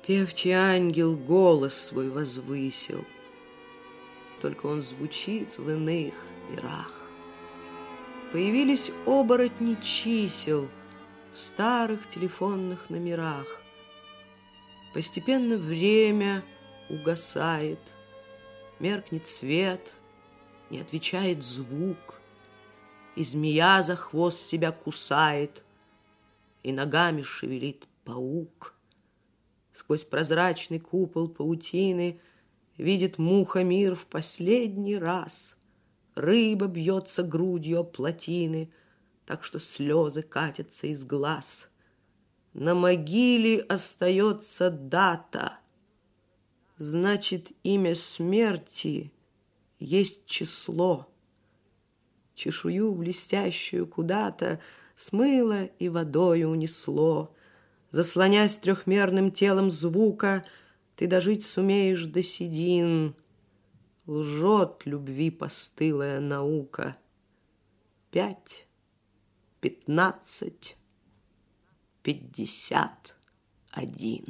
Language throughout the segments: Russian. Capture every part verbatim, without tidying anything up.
Певчий ангел голос свой возвысил, только он звучит в иных мирах. Появились оборотни чисел в старых телефонных номерах. Постепенно время угасает, меркнет свет, не отвечает звук, и змея за хвост себя кусает, и ногами шевелит паук. Сквозь прозрачный купол паутины видит муха мир в последний раз. Рыба бьется грудью о плотины, так что слезы катятся из глаз. На могиле остается дата. Значит, имя смерти есть число. Чешую блестящую куда-то смыло и водою унесло. Заслонясь трехмерным телом звука, ты дожить сумеешь до седин. Лжет любви постылая наука. Пять, пятнадцать, пятьдесят один.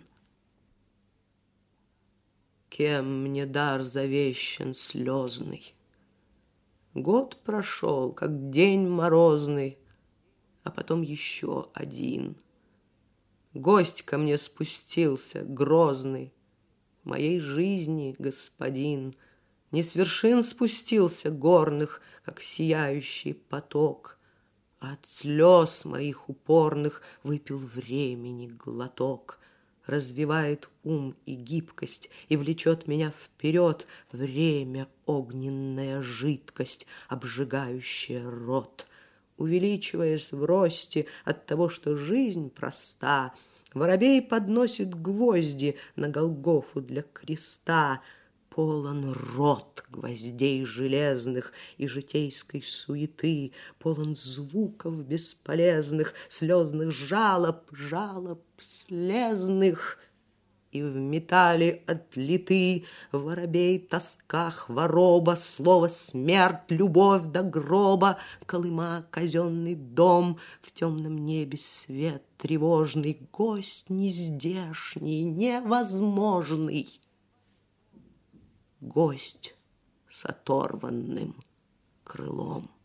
Кем мне дар завещан слезный? Год прошел, как день морозный, а потом еще один. Гость ко мне спустился, грозный, моей жизни господин. Не с вершин спустился горных, как сияющий поток, а от слез моих упорных выпил времени глоток. Развивает ум и гибкость и влечет меня вперед время, огненная жидкость, обжигающая рот. Увеличиваясь в росте от того, что жизнь проста, воробей подносит гвозди на Голгофу для креста. Полон рот гвоздей железных и житейской суеты, полон звуков бесполезных, слезных жалоб, жалоб слезных. И в металле отлиты воробей, тоска, хвороба, слово смерть, любовь до гроба, Колыма, казенный дом, в темном небе свет тревожный, гость нездешний, невозможный. Гость с оторванным крылом.